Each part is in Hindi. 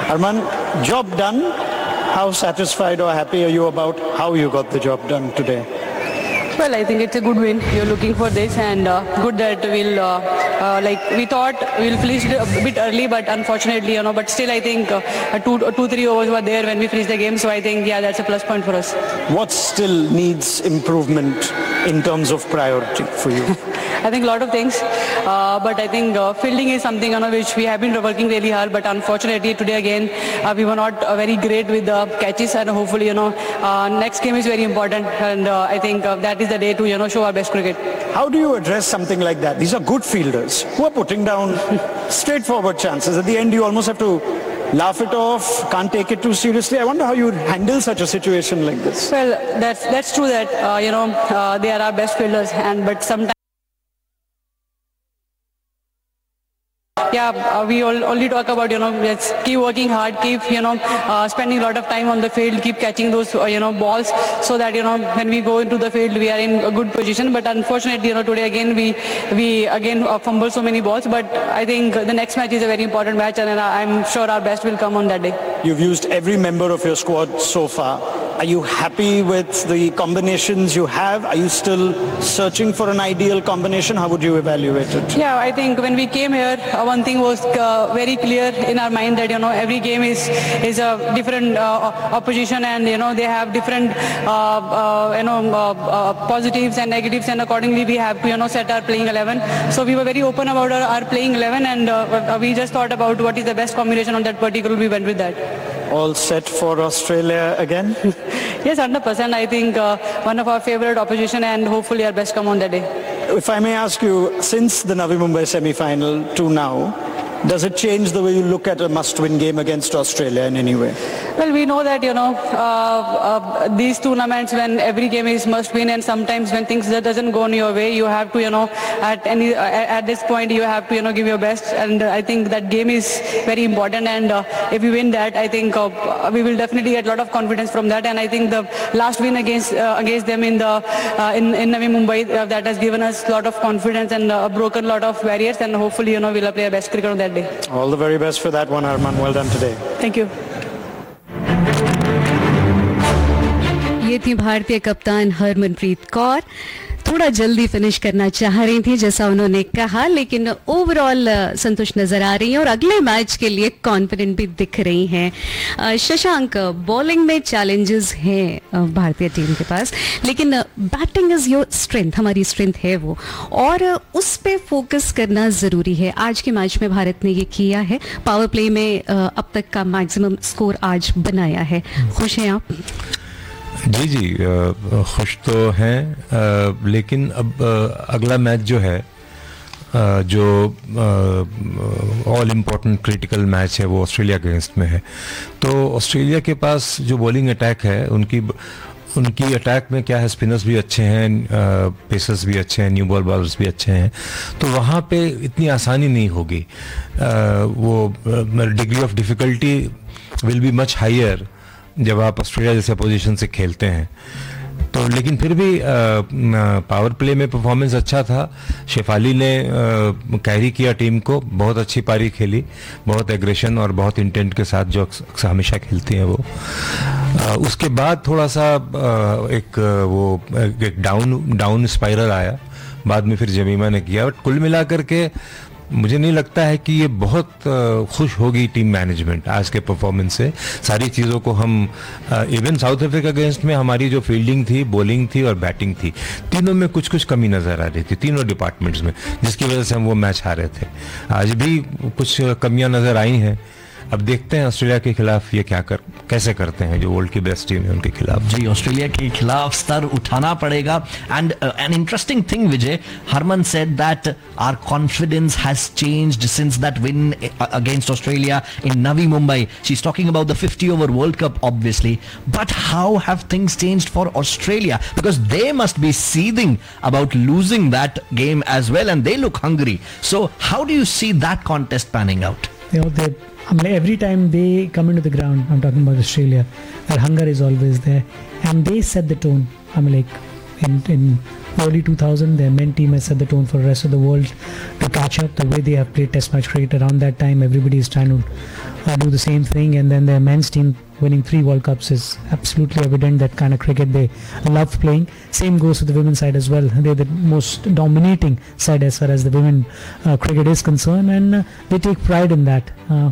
Arman, job done. How satisfied or happy are you about how you got the job done today? Well, I think it's a good win. You're looking for this, and good that we thought we'll finish it a bit early, but unfortunately, but still I think 2-3 overs were there when we finished the game, so I think, that's a plus point for us. What still needs improvement in terms of priority for you? I think a lot of things, but I think fielding is something which we have been working really hard, but unfortunately today again we were not very great with the catches, and hopefully next game is very important, and I think that is the day to show our best cricket. How do you address something like that? These are good fielders who are putting down straightforward chances. At the end you almost have to laugh it off, can't take it too seriously. I wonder how you would handle such a situation like this. Well, that's true that they are our best fielders, but sometimes we only talk about, let's keep working hard, keep, spending a lot of time on the field, keep catching those, balls, so that, when we go into the field, we are in a good position. But unfortunately, today again, we again fumble so many balls. But I think the next match is a very important match, and I'm sure our best will come on that day. You've used every member of your squad so far. Are you happy with the combinations you have? Are you still searching for an ideal combination? How would you evaluate it? Yeah, I think when we came here, one thing was very clear in our mind that every game is a different opposition, and they have different positives and negatives, and accordingly we have to set our playing 11. So we were very open about our playing 11, and we just thought about what is the best combination on that particular. We went with that. All set for Australia again? Yes, 100%. I think one of our favorite opposition, and hopefully our best come on that day. If I may ask you, since the Navi Mumbai semi-final to now, does it change the way you look at a must-win game against Australia in any way? Well, we know that, these tournaments, when every game is must-win, and sometimes when things doesn't go in your way, you have to, at this point, you have to, give your best. And I think that game is very important. And if we win that, I think we will definitely get a lot of confidence from that. And I think the last win against them in Navi Mumbai, that has given us a lot of confidence and broken a lot of barriers. And hopefully, we'll play our best cricket on that day. All the very best for that one, Arman. Well done today. Thank you. ये थी भारतीय कप्तान हरमनप्रीत कौर. थोड़ा जल्दी फिनिश करना चाह रही थी जैसा उन्होंने कहा, लेकिन ओवरऑल संतुष्ट नजर आ रही हैं और अगले मैच के लिए कॉन्फिडेंट भी दिख रही हैं. शशांक, बॉलिंग में चैलेंजेस हैं भारतीय टीम के पास, लेकिन बैटिंग इज योर स्ट्रेंथ, हमारी स्ट्रेंथ है वो, और उस पे फोकस करना जरूरी है. आज के मैच में भारत ने ये किया है, पावर प्ले में अब तक का मैक्सिमम स्कोर आज बनाया है. खुश हैं आप? जी, खुश तो हैं, लेकिन अब अगला मैच जो है, जो ऑल इम्पोर्टेंट क्रिटिकल मैच है, वो ऑस्ट्रेलिया के अगेंस्ट में है. तो ऑस्ट्रेलिया के पास जो बॉलिंग अटैक है, उनकी अटैक में क्या है, स्पिनर्स भी अच्छे हैं, पेसर्स भी अच्छे हैं, न्यू बॉल बॉलर्स भी अच्छे हैं. तो वहाँ पे इतनी आसानी नहीं होगी. वो degree of difficulty will be much higher जब आप ऑस्ट्रेलिया जैसे पोजीशन से खेलते हैं. तो लेकिन फिर भी पावर प्ले में परफॉर्मेंस अच्छा था. शेफाली ने कैरी किया टीम को, बहुत अच्छी पारी खेली, बहुत एग्रेशन और बहुत इंटेंट के साथ जो हमेशा खेलती हैं वो. उसके बाद थोड़ा सा एक डाउन स्पाइरल आया, बाद में फिर जमीमा ने किया. बट कुल मिला करके मुझे नहीं लगता है कि ये बहुत खुश होगी टीम मैनेजमेंट आज के परफॉर्मेंस से. सारी चीज़ों को हम इवन साउथ अफ्रीका अगेंस्ट में हमारी जो फील्डिंग थी, बॉलिंग थी और बैटिंग थी, तीनों में कुछ कमी नज़र आ रही थी, तीनों डिपार्टमेंट्स में, जिसकी वजह से हम वो मैच हारे थे. आज भी कुछ कमियां नज़र आई हैं. अब देखते हैं ऑस्ट्रेलिया के खिलाफ ये कैसे करते हैं, जो वर्ल्ड की बेस्ट टीम है उनके खिलाफ. जी, ऑस्ट्रेलिया के खिलाफ स्तर उठाना पड़ेगा. And an interesting thing, Vijay, Harman said that our confidence has changed since that win against Australia in Navi Mumbai. She is talking about the 50 over world cup obviously, but how have things changed for Australia, because they must be सीदिंग about losing that game as well, and they look hungry. So how do you see that contest panning out? Every time they come into the ground, I'm talking about Australia, their hunger is always there, and they set the tone. in early 2000, their men team has set the tone for the rest of the world to catch up. The way they have played Test match cricket around that time, everybody is trying to do the same thing. And then their men's team winning 3 World Cups is absolutely evident that kind of cricket they love playing. Same goes with the women's side as well. They're the most dominating side as far as the women cricket is concerned, and they take pride in that.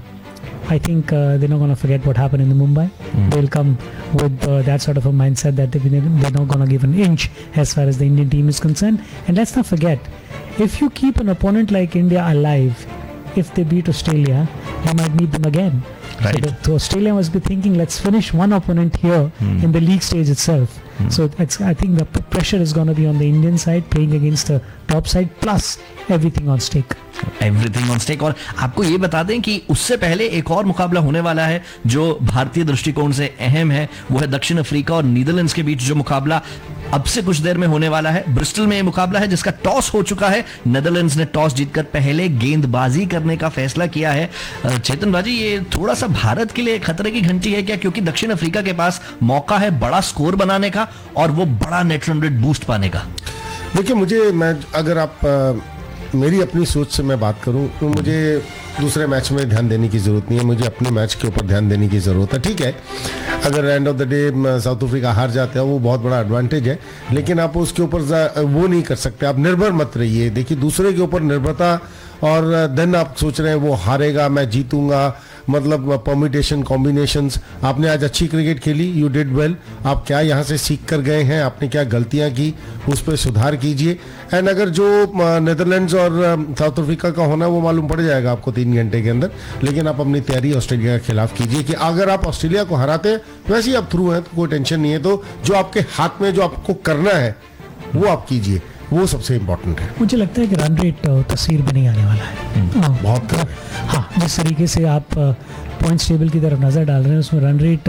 I think they're not going to forget what happened in the Mumbai. They'll come with that sort of a mindset that they're not going to give an inch as far as the Indian team is concerned. And let's not forget, if you keep an opponent like India alive, if they beat Australia, you might meet them again. Right. So Australia must be thinking, let's finish one opponent here in the league stage itself. So I think the pressure is going to be on the Indian side, playing against the top side, plus everything on stake. Everything on stake. और आपको ये बता दें कि उससे पहले एक और मुकाबला होने वाला है जो भारतीय दृष्टिकोण से अहम है, वो है दक्षिण अफ्रीका और नीदरलैंड्स के बीच जो मुकाबला अब से कुछ देर में होने वाला है। ब्रिस्टल में ये मुकाबला है जिसका टॉस हो चुका है। नीदरलैंड्स ने टॉस जीतकर पहले गेंदबाजी करने का फैसला किया है। चेतन बाजी, ये थोड़ा सा भारत के लिए खतरे की घंटी है क्या? क्योंकि दक्षिण अफ्रीका के पास मौका है बड़ा स्कोर बनाने का और वो बड़ा नेट रन रेट बूस्ट पाने का। देखिए, अगर आप मेरी अपनी सोच से मैं बात करूं तो मुझे दूसरे मैच में ध्यान देने की ज़रूरत नहीं है, मुझे अपने मैच के ऊपर ध्यान देने की ज़रूरत है। ठीक है, अगर end of the day south Africa हार जाता है वो बहुत बड़ा एडवांटेज है, लेकिन आप उसके ऊपर वो नहीं कर सकते। आप निर्भर मत रहिए। देखिए, दूसरे के ऊपर निर्भरता और देन आप सोच रहे हैं वो हारेगा मैं जीतूंगा, मतलब परम्यूटेशन कॉम्बिनेशंस। आपने आज अच्छी क्रिकेट खेली, यू डिड वेल। आप क्या यहाँ से सीख कर गए हैं, आपने क्या गलतियाँ की, उस पर सुधार कीजिए। एंड अगर जो नीदरलैंड्स और साउथ अफ्रीका का होना है वो मालूम पड़ जाएगा आपको 3 घंटे के अंदर, लेकिन आप अपनी तैयारी ऑस्ट्रेलिया के खिलाफ कीजिए कि अगर आप ऑस्ट्रेलिया को हराते हैं वैसे ही आप थ्रू हैं तो कोई टेंशन नहीं है। तो जो आपके हाथ में जो आपको करना है वो आप कीजिए, वो सबसे इम्पोर्टेंट है। मुझे लगता है कि रन रेट तस्वीर में नहीं आने वाला है बहुत। हाँ, जिस तरीके से आप पॉइंट्स टेबल की तरफ नज़र डाल रहे हैं उसमें रन रेट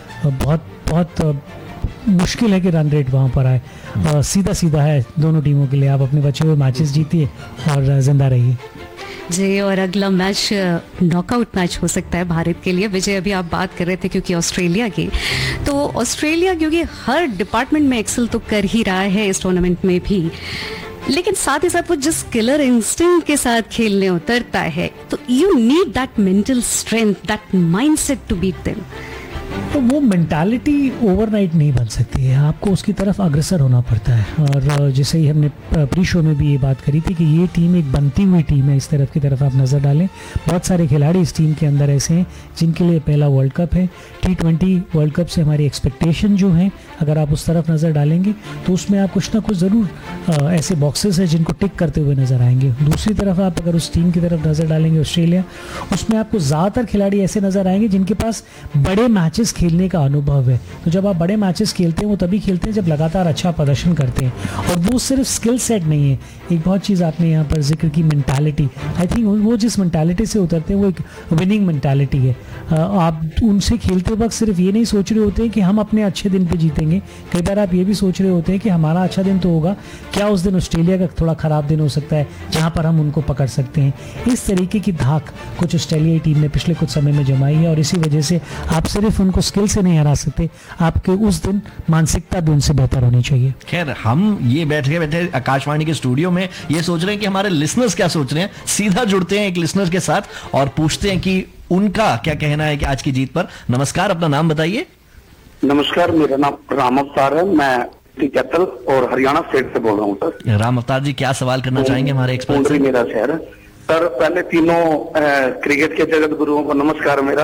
बहुत मुश्किल है कि रन रेट वहाँ पर आए। सीधा है दोनों टीमों के लिए। आप अपने बचे हुए मैचेस जीतिए और जिंदा रहिए जी। और अगला मैच नॉकआउट मैच हो सकता है भारत के लिए। विजय, अभी आप बात कर रहे थे क्योंकि ऑस्ट्रेलिया की, तो ऑस्ट्रेलिया क्योंकि हर डिपार्टमेंट में एक्सेल तो कर ही रहा है इस टूर्नामेंट में भी, लेकिन साथ ही साथ वो जिस किलर इंस्टिंक्ट के साथ खेलने उतरता है, तो you need that mental strength, that mindset to beat them. तो वो मेंटालिटी ओवरनाइट नहीं बन सकती है, आपको उसकी तरफ अग्रसर होना पड़ता है। और जैसे ही हमने प्री शो में भी ये बात करी थी कि ये टीम एक बनती हुई टीम है, इस तरफ की तरफ आप नज़र डालें। बहुत सारे खिलाड़ी इस टीम के अंदर ऐसे हैं जिनके लिए पहला वर्ल्ड कप है। T20 वर्ल्ड कप से हमारी एक्सपेक्टेशन जो है, अगर आप उस तरफ नज़र डालेंगे तो उसमें आप कुछ ना कुछ ज़रूर ऐसे बॉक्सेस हैं जिनको टिक करते हुए नज़र आएंगे। दूसरी तरफ आप अगर उस टीम की तरफ नज़र डालेंगे ऑस्ट्रेलिया, उसमें आपको ज़्यादातर खिलाड़ी ऐसे नज़र आएंगे जिनके पास बड़े मैचेस खेलने का अनुभव है। तो जब आप बड़े मैचेस खेलते हैं वो तभी खेलते हैं जब लगातार अच्छा प्रदर्शन करते हैं, और वो सिर्फ स्किल सेट नहीं है। एक बहुत चीज़ आपने यहाँ पर जिक्र की, मेंटालिटी। आई थिंक वो जिस मेंटालिटी से उतरते हैं वो एक विनिंग मेंटालिटी है। आप उनसे खेलते वक्त सिर्फ ये नहीं सोच रहे होते हैं कि हम अपने अच्छे दिन पे जीतेंगे, कई बार आप ये भी सोच रहे होते हैं कि हमारा अच्छा दिन तो होगा, क्या उस दिन ऑस्ट्रेलिया का थोड़ा ख़राब दिन हो सकता है जहाँ पर हम उनको पकड़ सकते हैं। इस तरीके की धाक कुछ ऑस्ट्रेलियाई टीम ने पिछले कुछ समय में जमाई है, और इसी वजह से आप सिर्फ उनको स्किल से नहीं हरा सकते, आपके उस दिन मानसिकता भी उनसे बेहतर होनी चाहिए। खैर, हम ये बैठे आकाशवाणी के स्टूडियो में ये सोच रहे हैं कि हमारे लिसनर्स क्या सोच रहे हैं। सीधा जुड़ते हैं एक लिसनर के साथ और पूछते हैं कि उनका क्या कहना है कि आज की जीत पर। नमस्कार, अपना नाम बताइए। नमस्कार, मेरा नाम राम अवतार है, मैं कैथल और हरियाणा स्टेट से बोल रहा हूँ सर। राम अवतार जी, क्या सवाल करना चाहेंगे हमारे एक्सपर्ट से? मेरा शहर है सर। पहले तीनों क्रिकेट के जगत गुरुओं को नमस्कार मेरा।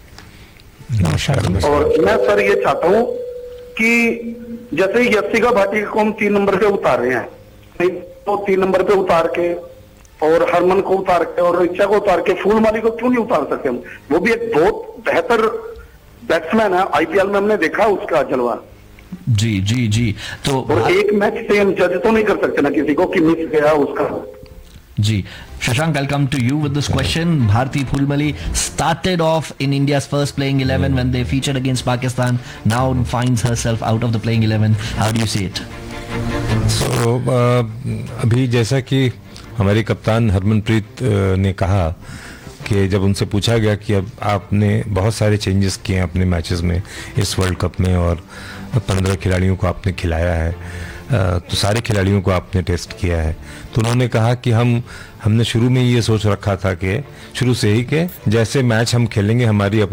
और मैं सर ये चाहता हूँ कि जैसे ही यशिका भाटी को हम 3 नंबर पे उतार रहे हैं, तो 3 नंबर पे उतार के और हरमन को उतार के और इच्छा को उतार के फूलमाली को क्यों नहीं उतार सकते हम? वो भी एक बहुत बेहतर बैट्समैन है, आईपीएल में हमने देखा उसका जलवा। जी जी जी। तो और एक मैच से हम जज तो नहीं कर सकते ना किसी को कि मिस गया उसका। जी, Shashank, I'll come to you with this question. Bharti Phulmali started off in India's first playing 11 when they featured against Pakistan. Now finds herself out of the playing 11. How do you see it? So अभी जैसा कि हमारी कप्तान हरमनप्रीत ने कहा कि जब उनसे पूछा गया कि अब आपने बहुत सारे चेंजेस किए हैं अपने मैचेस में इस वर्ल्ड कप में और 15 खिलाड़ियों को आपने खिलाया है, तो सारे खिलाड़ियों को आपने टेस्ट किया है। तो उन्होंने कहा कि हमने शुरू में ये सोच रखा था कि शुरू से ही कि जैसे मैच हम खेलेंगे हमारी